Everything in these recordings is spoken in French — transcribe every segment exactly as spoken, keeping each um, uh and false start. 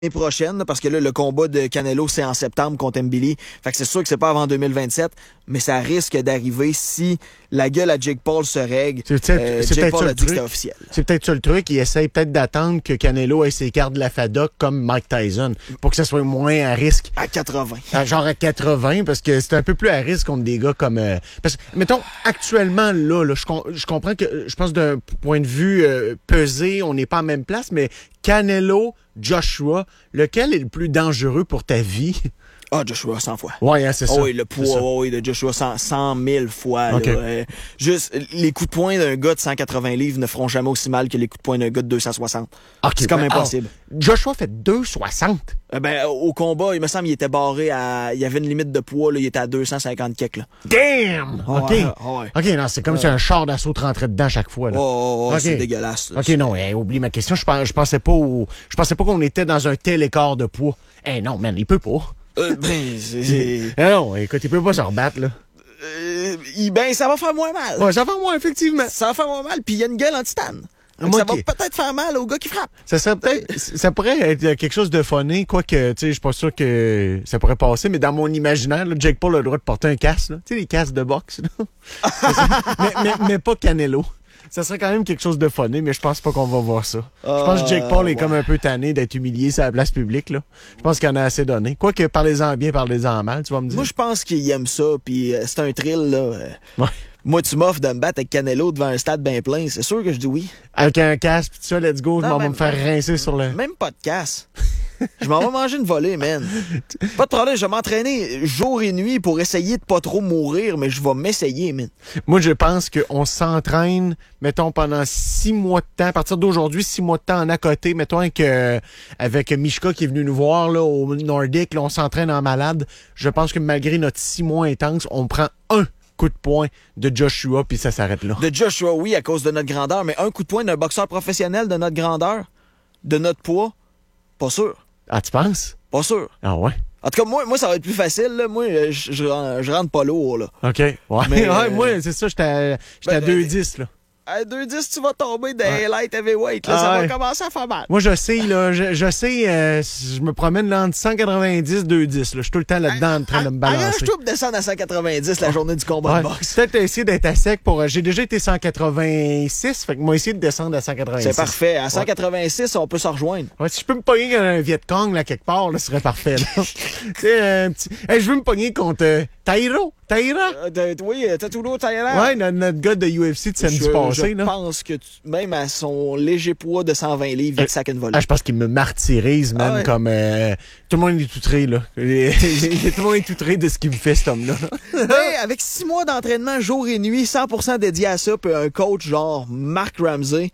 prochaine, là, parce que là, le combat de Canelo, c'est en septembre contre Mbili. Fait que c'est sûr que c'est pas avant deux mille vingt-sept, mais ça risque d'arriver si la gueule à Jake Paul se règle. C'est, euh, c'est Jake peut-être Paul ça a le dit que truc. c'était officiel. C'est peut-être ça le truc. Il essaye peut-être d'attendre que Canelo ait ses cartes de la F A D A comme Mike Tyson pour que ça soit moins à risque. À quatre-vingts. À genre à quatre-vingts, parce que c'est un peu plus à risque contre des gars comme... Euh, parce que, mettons, actuellement, là, là je, com- je comprends que, je pense d'un point de vue euh, pesé, on n'est pas en même place, mais Canelo, Joshua, lequel est le plus dangereux pour ta vie? Ah, Joshua, cent fois. Ouais, hein, c'est ça. Oh oui, le poids oh oui, de Joshua, cent mille fois. Okay. Là, euh, juste, les coups de poing d'un gars de cent quatre-vingts livres ne feront jamais aussi mal que les coups de poing d'un gars de deux cent soixante. Okay, c'est comme ben, impossible. Oh, Joshua fait deux soixante. Euh, ben, au combat, il me semble qu'il était barré à... Il y avait une limite de poids, là, il était à deux cent cinquante kek, là. Damn! Oh, OK. ouais, ouais. OK, non, c'est comme si un char d'assaut te rentrait dedans chaque fois, là. Oh, oh, oh okay. C'est dégueulasse. Là, OK, non, hey, oublie ma question. Je, pens, je pensais pas au, je pensais pas qu'on était dans un tel écart de poids. Eh hey, non, man, il peut pas. Euh, ben, c'est... c'est... Ah non, écoute, il peut pas se rebattre, là. Euh, il, ben, ça va faire moins mal. Ouais, ça va moins, effectivement. Ça va faire moins mal, puis il y a une gueule en titane. Donc, ça va peut-être faire mal au gars qui frappe. Ça serait peut-être, ça pourrait être quelque chose de funny, quoique, tu sais, je suis pas sûr que ça pourrait passer, mais dans mon imaginaire, là, Jake Paul a le droit de porter un casque, là. Tu sais, les casques de boxe, là. mais, mais, mais pas Canelo. Ça serait quand même quelque chose de funny, mais je pense pas qu'on va voir ça. Euh, je pense que Jake Paul est ouais. comme un peu tanné d'être humilié sur la place publique, là. Je pense qu'il en a assez donné. Quoique, parlez-en bien, parlez-en mal, tu vas me dire. Moi, je pense qu'il aime ça, puis euh, c'est un thrill, là. Euh, ouais. Moi, tu m'offres de me battre avec Canelo devant un stade bien plein, c'est sûr que je dis oui. Avec un casque, pis tout ça, let's go, je m'en vais me faire rincer sur le... Même pas de casse. Je m'en vais manger une volée, man. Pas de problème, je vais m'entraîner jour et nuit pour essayer de pas trop mourir, mais je vais m'essayer, man. Moi, je pense qu'on s'entraîne, mettons, pendant six mois de temps. À partir d'aujourd'hui, six mois de temps en à côté. Mettons avec, euh, avec Mishka qui est venu nous voir là, au Nordic, là, on s'entraîne en malade. Je pense que malgré notre six mois intense, on prend un coup de poing de Joshua, puis ça s'arrête là. De Joshua, oui, à cause de notre grandeur, mais un coup de poing d'un boxeur professionnel de notre grandeur, de notre poids, pas sûr. Ah, tu penses? Pas sûr. Ah ouais? En tout cas, moi, moi ça va être plus facile. Là. Moi, je, je, je rentre pas lourd. Là. OK. Ouais, mais, ouais euh, moi, c'est ça, j'étais à, j'étais ben, à deux dix, là. À deux dix, tu vas tomber dans ouais. les light heavyweight. Là, ah, ça ouais. va commencer à faire mal. Moi, je sais, là, je, je sais, euh, je me promène là, entre cent quatre-vingt-dix et deux dix. Là. Je suis tout le temps là-dedans en train de me balancer. Arrange-toi pour descendre à cent quatre-vingt-dix la journée du combat ouais. de boxe. Peut-être essayer d'être à sec pour... Euh, j'ai déjà été cent quatre-vingt-six, fait que moi, essayer de descendre à cent quatre-vingt-six. C'est parfait. À cent quatre-vingt-six, ouais. on peut se rejoindre. Ouais, si je peux me pogner contre un Viet Cong, là, quelque part, là, ce serait parfait. Tu sais, un petit... Hey, je veux me pogner contre euh, Tairo. Taira? Euh, oui, Tatulo Taira. Ouais, notre, notre gars de U F C de samedi je, passé. Je là. pense que tu, même à son léger poids de cent vingt livres, il te sac une volée. Ah, je pense qu'il me martyrise, man, ah ouais. comme... Euh, tout le monde est outré, là. Tout le monde est outré de ce qu'il me fait, cet homme-là. Ouais, avec six mois d'entraînement jour et nuit, cent pour cent dédié à ça, puis un coach genre Mark Ramsey,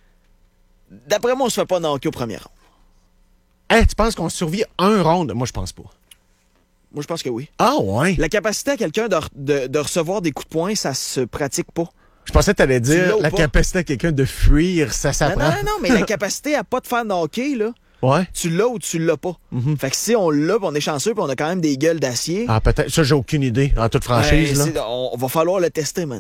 d'après moi, on se fait pas knocker au premier round. Hey, tu penses qu'on survit un round? Moi, je pense pas. Moi, je pense que oui. Ah ouais? La capacité à quelqu'un de, de, de recevoir des coups de poing, ça se pratique pas. Je pensais que t'allais dire la pas. capacité à quelqu'un de fuir, ça s'apprend. Non, non, non, mais la capacité à pas te faire knocker, là, ouais. tu l'as ou tu l'as pas. Mm-hmm. Fait que si on l'a, on est chanceux, puis on a quand même des gueules d'acier. Ah, peut-être. Ça, j'ai aucune idée, en toute franchise. Ouais, là. On, on va falloir le tester, man.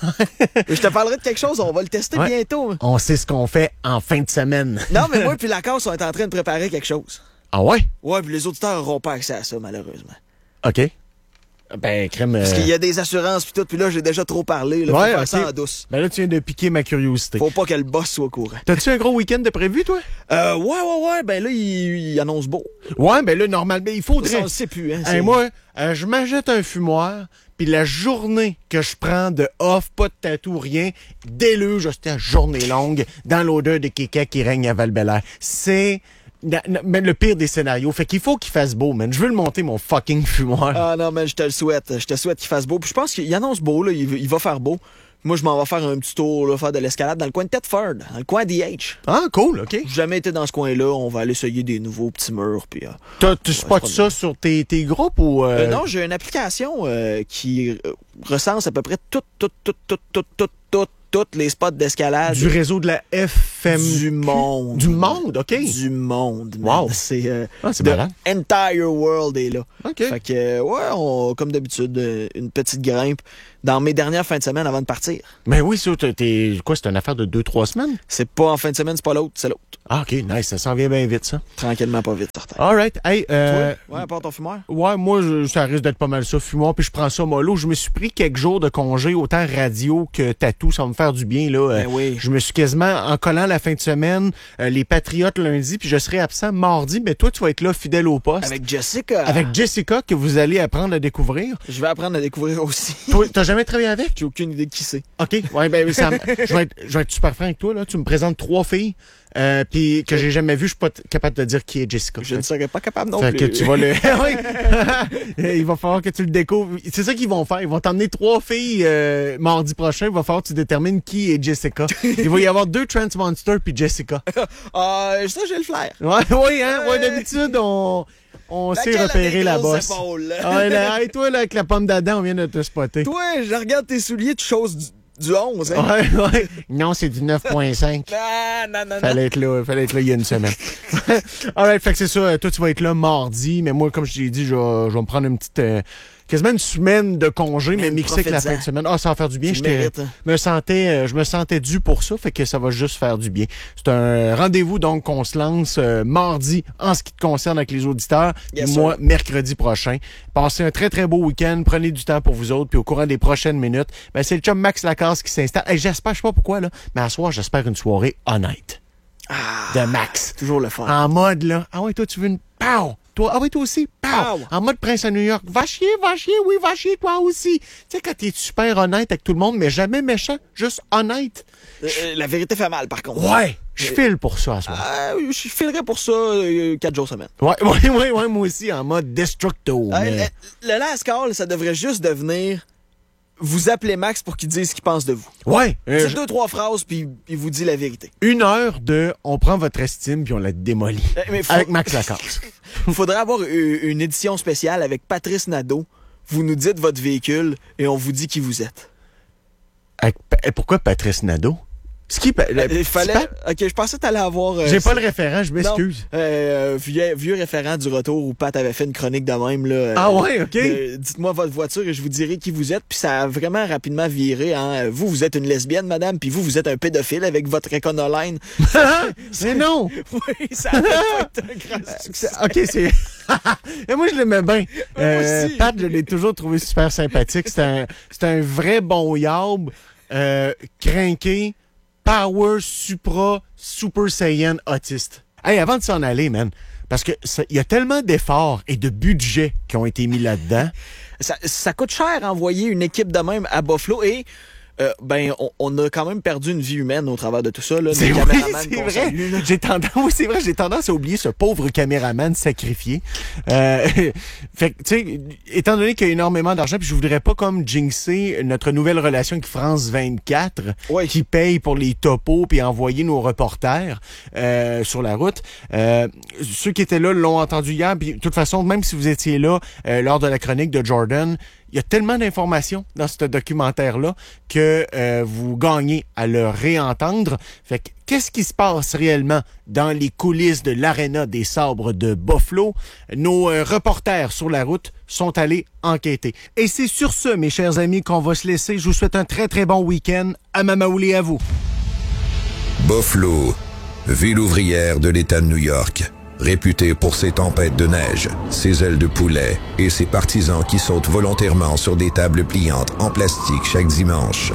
Je te parlerai de quelque chose, on va le tester ouais. bientôt. On sait ce qu'on fait en fin de semaine. Non, mais moi puis la casse, on est en train de préparer quelque chose. Ah ouais? Ouais, puis les auditeurs n'auront pas accès à ça, malheureusement. OK. Ben, crème... Parce euh... qu'il y a des assurances puis tout, puis là, j'ai déjà trop parlé. Là, ouais, faut faire okay. ça en douce. Ben là, tu viens de piquer ma curiosité. Faut pas que le boss soit au courant. T'as-tu un gros week-end de prévu, toi? Euh, ouais, ouais, ouais. Ben là, il, il annonce beau. Ouais, ben là, normalement, il faudrait... Ça, on le sait plus, hein. Hey, moi, euh, je m'achète un fumoir, puis la journée que je prends de off, pas de tatou, rien, déluge, c'était une journée longue, dans l'odeur de kéké qui règne à Val-Bélair. C'est... Mais le pire des scénarios. Fait qu'il faut qu'il fasse beau, man. Je veux le monter, mon fucking fumoir. Ah non, man, je te le souhaite. Je te souhaite qu'il fasse beau. Puis je pense qu'il annonce beau, là. Il, il va faire beau. Moi, je m'en vais faire un petit tour, là, faire de l'escalade dans le coin de Thetford, dans le coin d'E H. Ah, cool, OK. J'ai jamais été dans ce coin-là. On va aller essayer des nouveaux petits murs. Puis, euh, T'as, tu spots ça sur tes, tes groupes ou... Euh... Euh, non, j'ai une application euh, qui euh, recense à peu près toutes, toutes, toutes, toutes, toutes, toutes, toutes, toutes les spots d'escalade. Du réseau de la F... Fem... Du monde. Du monde, OK. Du monde. Man. Wow. C'est, euh, ah, c'est the malade. entire world est là. OK. Fait que, euh, ouais, on, comme d'habitude, euh, une petite grimpe dans mes dernières fins de semaine avant de partir. Mais oui, ça, t'es, quoi, c'est une affaire de deux, trois semaines? C'est pas en fin de semaine, c'est pas l'autre, c'est l'autre. Ah, OK, nice. Ça s'en vient bien vite, ça. Tranquillement, pas vite, certain. All right. Hey, euh, Toi? Ouais, à part ton fumeur? Ouais, moi, je, ça risque d'être pas mal ça, fumoir, puis je prends ça mollo. Je me suis pris quelques jours de congé, autant radio que tatou, ça va me faire du bien, là. Ben Euh, oui. Je me suis quasiment, en collant la fin de semaine, euh, les Patriotes lundi, puis je serai absent mardi, mais toi, tu vas être là, fidèle au poste. Avec Jessica. Avec Jessica, que vous allez apprendre à découvrir. Je vais apprendre à découvrir aussi. Toi, t'as jamais travaillé avec? J'ai aucune idée de qui c'est. OK. Ouais, ben, ça, je, vais être, je vais être super franc avec toi, là. Tu me présentes trois filles, euh, puis que j'ai jamais vues, je suis pas t- capable de dire qui est Jessica. Je ne serais pas capable non fait plus. que tu vas le. Oui. Il va falloir que tu le découvres. C'est ça qu'ils vont faire. Ils vont t'emmener trois filles euh, mardi prochain. Il va falloir que tu détermines qui est Jessica. Il va y avoir deux Trans Monster puis Jessica. Ah, euh, ça, j'ai le flair. Ouais, oui, hein. Ouais, d'habitude, on. On Laquelle sait repérer a des la grosses bosse. épaules, là? Ah, là, hey, toi, là, avec la pomme d'Adam, on vient de te spotter. Toi, je regarde tes souliers, tu choses du, du onze, hein? Ouais, ouais. Non, c'est du neuf virgule cinq. Non, non, non, non. Fallait être là, fallait être là il y a une semaine. Alright, fait que c'est ça. Toi, tu vas être là mardi, mais moi, comme je t'ai dit, je vais, je vais me prendre une petite, euh, quasiment une semaine de congé, mais Même mixé avec la profites-en. fin de semaine. Ah, ça va faire du bien. Tu J'étais- mérites, hein. me sentais, euh, je me sentais dû pour ça, fait que ça va juste faire du bien. C'est un rendez-vous donc qu'on se lance euh, mardi en ce qui te concerne avec les auditeurs. Yes, et moi, sir. mercredi prochain. Passez un très très beau week-end. Prenez du temps pour vous autres. Puis au courant des prochaines minutes, ben c'est le chum Max Lacasse qui s'installe. Hey, j'espère, je sais pas pourquoi là, mais à soir, j'espère une soirée honnête Ah, de Max. toujours le fun. En mode, là, ah ouais, toi, tu veux une pow. Toi, ah oui, toi aussi, pow. Pow. En mode Prince à New York. Va chier, va chier, oui, va chier, toi aussi. Tu sais, quand t'es super honnête avec tout le monde, mais jamais méchant, juste honnête. Euh, euh, la vérité fait mal, par contre. Ouais, je file pour ça à soir. Ah, je filerais pour ça euh, quatre jours semaine. Ouais, ouais, ouais, ouais, moi aussi, en mode destructo. Euh, mais- le, le last call, ça devrait juste devenir vous appelez Max pour qu'il dise ce qu'il pense de vous. Ouais, euh, C'est deux, trois phrases, puis il vous dit la vérité. une heure de on prend votre estime puis on la démolit. Euh, mais faut- Avec Max Lacasse. Il faudrait avoir une, une édition spéciale avec Patrice Nadeau. Vous nous dites votre véhicule et on vous dit qui vous êtes. Avec Pa- et pourquoi Patrice Nadeau? Ce qui pa- Euh, le- Il fallait. Pat- Ok, je pensais que t'allais avoir. euh, J'ai pas ça- le référent, je m'excuse. Non, euh, vieux, vieux référent du retour où Pat avait fait une chronique de même. Là, euh, Ah ouais, ok. de- dites-moi votre voiture et je vous dirai qui vous êtes. Puis ça a vraiment rapidement viré. Hein. Vous, vous êtes une lesbienne, madame, puis vous, vous êtes un pédophile avec votre Econoline. Mais non! Oui, ça a pas été un grand succès. C'est- OK, c'est... Et moi, je l'aimais bien. Euh, aussi. Pat, je l'ai toujours trouvé super sympathique. C'est un, c'est un vrai bon yarb, euh, crinqué, power, supra, super saiyan, autiste. Hey, avant de s'en aller, man, parce que ça- il y a tellement d'efforts et de budget qui ont été mis là-dedans. Ça, ça coûte cher envoyer une équipe de même à Buffalo et euh, ben on, on a quand même perdu une vie humaine au travers de tout ça. Là, C'est nos vrai, caméramans c'est qu'on vrai. salue, là. J'ai tendance, oui, c'est vrai, j'ai tendance à oublier ce pauvre caméraman sacrifié. Euh, fait que, tu sais, étant donné qu'il y a énormément d'argent, puis je voudrais pas comme jinxer notre nouvelle relation avec France vingt-quatre, Oui. qui paye pour les topos puis envoyer nos reporters euh, sur la route. Euh, ceux qui étaient là l'ont entendu hier, puis de toute façon, même si vous étiez là euh, lors de la chronique de Jordan, il y a tellement d'informations dans ce documentaire-là que euh, vous gagnez à le réentendre. Fait que, qu'est-ce qui se passe réellement dans les coulisses de l'Arena des Sabres de Buffalo? Nos euh, reporters sur la route sont allés enquêter. Et c'est sur ce, mes chers amis, qu'on va se laisser. Je vous souhaite un très, très bon week-end. À Mamaouli, à vous. Buffalo, ville ouvrière de l'État de New York, réputée pour ses tempêtes de neige, ses ailes de poulet et ses partisans qui sautent volontairement sur des tables pliantes en plastique chaque dimanche.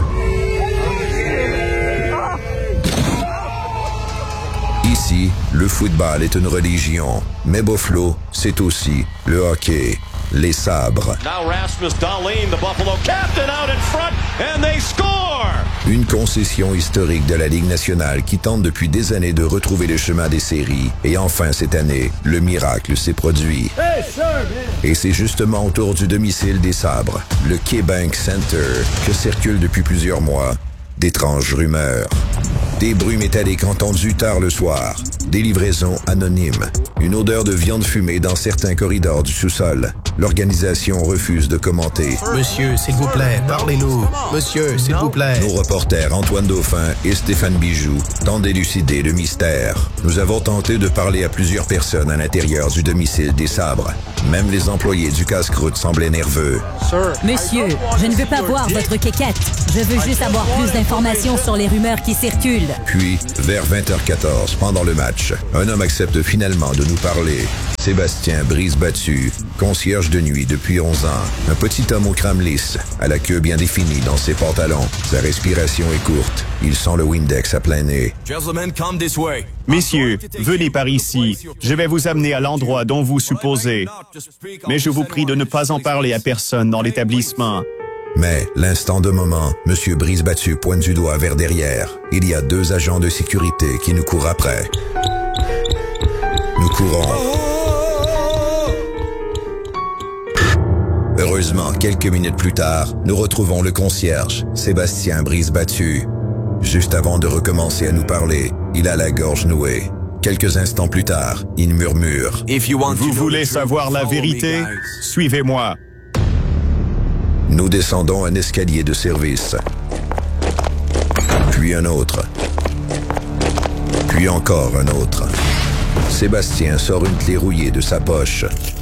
Ici, le football est une religion, mais Buffalo, c'est aussi le hockey, les sabres. Now Rasmus Dahlin, the Buffalo captain, out in front, and they score! Une concession historique de la Ligue nationale qui tente depuis des années de retrouver le chemin des séries. Et enfin, cette année, le miracle s'est produit. Et c'est justement autour du domicile des Sabres, le KeyBank Center, que circulent depuis plusieurs mois d'étranges rumeurs. Des bruits métalliques entendus tard le soir, des livraisons anonymes, une odeur de viande fumée dans certains corridors du sous-sol. l'organisation refuse de commenter. Monsieur, s'il vous plaît, parlez-nous. Monsieur, s'il vous plaît. Nos reporters Antoine Dauphin et Stéphane Bijoux tentent d'élucider le mystère. Nous avons tenté de parler à plusieurs personnes à l'intérieur du domicile des Sabres. Même les employés du casse-croûte semblaient nerveux. Monsieur, je ne veux pas voir votre quéquette. Je veux juste avoir plus d'informations sur les rumeurs qui circulent. Puis, vers vingt heures quatorze, pendant le match, un homme accepte finalement de nous parler. Sébastien Brise-Battu, concierge de nuit depuis onze ans. Un petit homme au crâne lisse, à la queue bien définie dans ses pantalons. Sa respiration est courte. Il sent le Windex à plein nez. Messieurs, venez par ici. Je vais vous amener à l'endroit dont vous supposez. Mais je vous prie de ne pas en parler à personne dans l'établissement. Mais, l'instant de moment, M. Brise-Battu pointe du doigt vers derrière. Il y a deux agents de sécurité qui nous courent après. Nous courons. Heureusement, quelques minutes plus tard, nous retrouvons le concierge, Sébastien Brise-Battu. Juste avant de recommencer à nous parler, il a la gorge nouée. Quelques instants plus tard, il murmure. Vous voulez savoir la vérité? Suivez-moi. Nous descendons un escalier de service. Puis un autre. Puis encore un autre. Sébastien sort une clé rouillée de sa poche.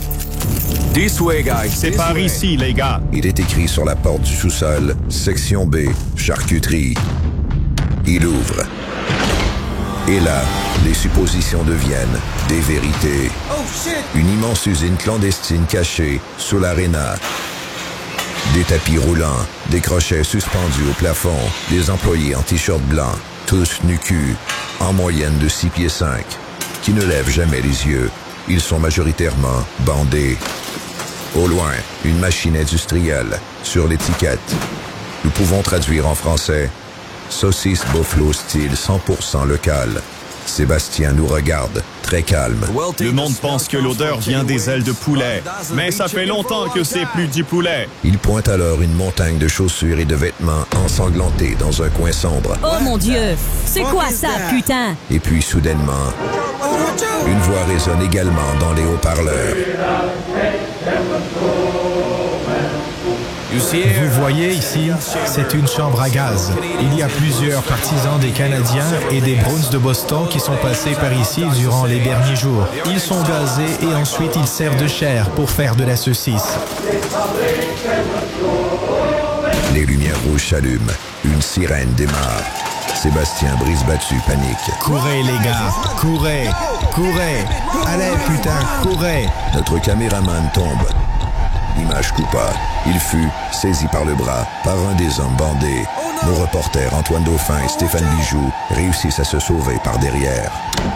C'est par ici, les gars. Il est écrit sur la porte du sous-sol, section B, charcuterie. Il ouvre. Et là, les suppositions deviennent des vérités. Une immense usine clandestine cachée sous l'aréna. Des tapis roulants, des crochets suspendus au plafond, des employés en t-shirt blanc, tous nu-cul, en moyenne de six pieds cinq, qui ne lèvent jamais les yeux. Ils sont majoritairement bandés. Au loin, une machine industrielle, sur l'étiquette. Nous pouvons traduire en français « Saucisse Buffalo style cent pour cent local ». Sébastien nous regarde, très calme. Le monde pense que l'odeur vient des ailes de poulet, mais ça fait longtemps que c'est plus du poulet. Il pointe alors une montagne de chaussures et de vêtements ensanglantés dans un coin sombre. Oh mon Dieu! C'est quoi ça, putain? Et puis, soudainement, une voix résonne également dans les haut-parleurs. Vous voyez ici, c'est une chambre à gaz. Il y a plusieurs partisans des Canadiens et des Bruins de Boston qui sont passés par ici durant les derniers jours. Ils sont gazés et ensuite ils servent de chair pour faire de la saucisse. Les lumières rouges s'allument. Une sirène démarre. Sébastien Brise-Battu panique. Courez les gars, courez, courez. Allez putain, courez. Notre caméraman tombe. L'image coupa. Il fut saisi par le bras par un des hommes bandés. Nos reporters Antoine Dauphin et Stéphane Bijoux réussissent à se sauver par derrière.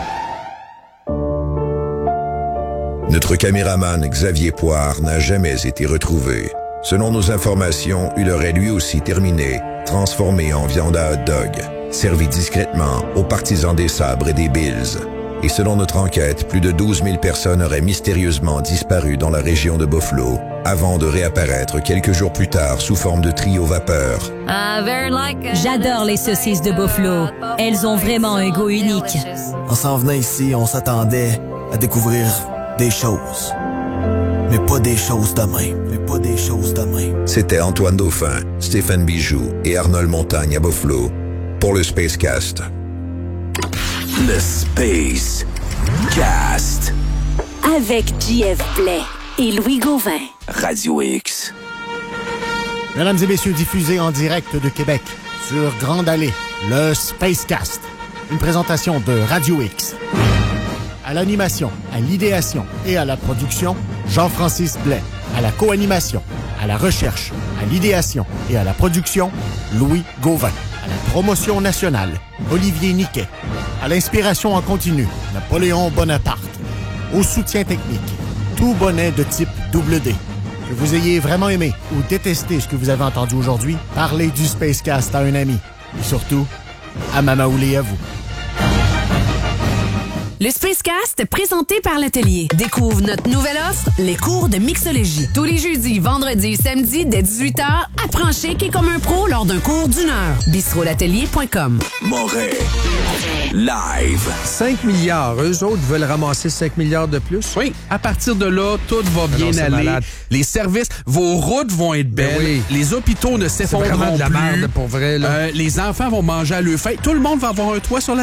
Notre caméraman Xavier Poire n'a jamais été retrouvé. Selon nos informations, il aurait lui aussi terminé, transformé en viande à hot dog, servi discrètement aux partisans des Sabres et des Bills. Et selon notre enquête, plus de douze mille personnes auraient mystérieusement disparu dans la région de Buffalo, avant de réapparaître quelques jours plus tard sous forme de trio vapeur. J'adore les saucisses de Buffalo. Elles ont vraiment un goût unique. En s'en venant ici, on s'attendait à découvrir des choses. Mais pas des choses de même. Mais pas des choses de même. C'était Antoine Dauphin, Stéphane Bijoux et Arnold Montagne à Buffalo pour le Spacecast. Le Space Cast. Avec J F Blais et Louis Gauvin. Radio X. Mesdames et messieurs, diffusé en direct de Québec sur Grande Allée, le Spacecast. Une présentation de Radio X. À l'animation, à l'idéation et à la production, Jean-Francis Blais. À la co-animation, à la recherche, à l'idéation et à la production, Louis Gauvin. À la promotion nationale, Olivier Niquet. À l'inspiration en continu, Napoléon Bonaparte. Au soutien technique, tout bonnet de type double D. Que vous ayez vraiment aimé ou détesté ce que vous avez entendu aujourd'hui, parlez du Spacecast à un ami. Et surtout, à Mamaoulé à vous. Le Spacecast, présenté par l'Atelier. Découvre notre nouvelle offre, les cours de mixologie. Tous les jeudis, vendredis et samedis, dès dix-huit heures, apprends shaker comme un pro lors d'un cours d'une heure. bistrolatelier point com. Montréal. live. cinq milliards. Eux autres veulent ramasser cinq milliards de plus? Oui. À partir de là, tout va bien Alors, aller. malade. Les services, vos routes vont être belles. Ben oui. Les hôpitaux ne C'est s'effondreront vraiment de la plus. merde, pour vrai, là. Euh, les enfants vont manger à leur faim. Tout le monde va avoir un toit sur la